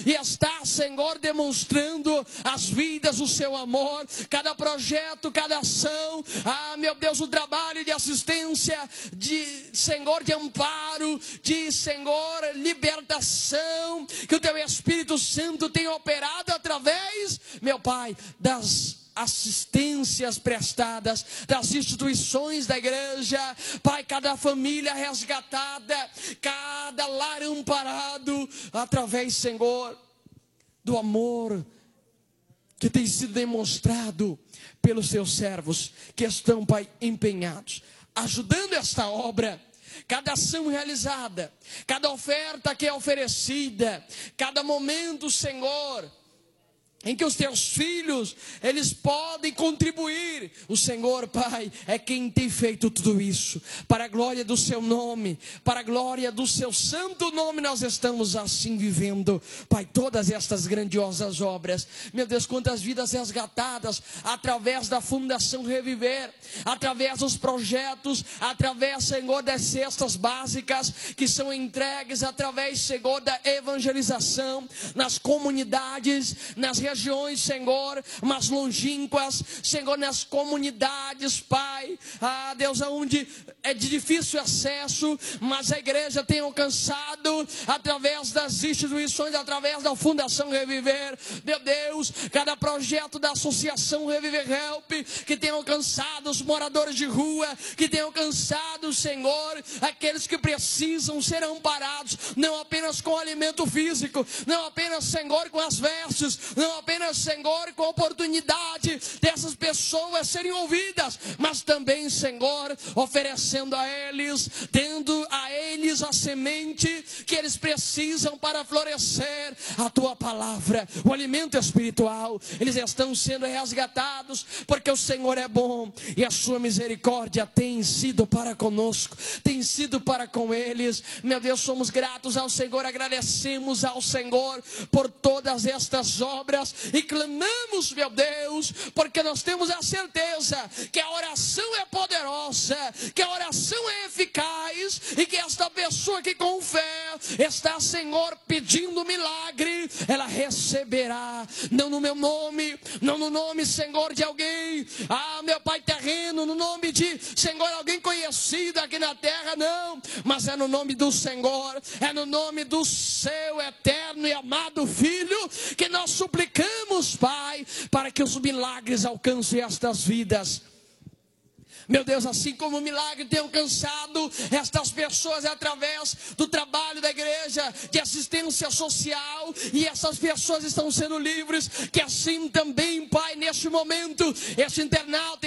e está, Senhor, demonstrando às vidas o seu amor, cada projeto, cada ação, meu Deus, o trabalho de assistência, Senhor, de amparo, Senhor, libertação, que o teu Espírito Santo tem operado através, meu Pai, das assistências prestadas, das instituições da igreja, Pai, cada família resgatada, cada lar amparado, através, Senhor, do amor que tem sido demonstrado pelos teus servos, que estão, Pai, empenhados, ajudando esta obra. Cada ação realizada, cada oferta que é oferecida, cada momento, Senhor, em que os teus filhos, eles podem contribuir. O Senhor, Pai, é quem tem feito tudo isso. Para a glória do seu nome, para a glória do seu santo nome, nós estamos assim vivendo, Pai, todas estas grandiosas obras. Meu Deus, quantas vidas resgatadas, através da Fundação Reviver, através dos projetos, através, Senhor, das cestas básicas, que são entregues, através, Senhor, da evangelização, nas comunidades, nas regiões, Senhor, mais longínquas, Senhor, nas comunidades, Pai, Deus, aonde é de difícil acesso, mas a igreja tem alcançado, através das instituições, através da Fundação Reviver, meu Deus, cada projeto da Associação Reviver Help, que tem alcançado os moradores de rua, que tem alcançado, Senhor, aqueles que precisam ser amparados, não apenas com alimento físico, não apenas, Senhor, com as vestes, não apenas, Senhor, com a oportunidade dessas pessoas serem ouvidas, mas também, Senhor, oferecendo a eles, dando a eles a semente que eles precisam para florescer a tua palavra, o alimento espiritual. Eles estão sendo resgatados, porque o Senhor é bom, e a sua misericórdia tem sido para conosco, tem sido para com eles. Meu Deus, somos gratos ao Senhor, agradecemos ao Senhor por todas estas obras, e clamamos, meu Deus, porque nós temos a certeza que a oração é poderosa, que a oração é eficaz, e que esta pessoa que com fé está, Senhor, pedindo milagre, ela receberá, não no meu nome, não no nome, Senhor, de alguém, meu Pai terreno, no nome de, Senhor, alguém conhecido aqui na terra, não, mas é no nome do Senhor, é no nome do seu eterno e amado Filho, que nós suplicamos, Pai, para que os milagres alcancem estas vidas. Meu Deus, assim como o milagre tem alcançado estas pessoas através do trabalho da igreja de assistência social, e essas pessoas estão sendo livres, que assim também, Pai, neste momento, este internauta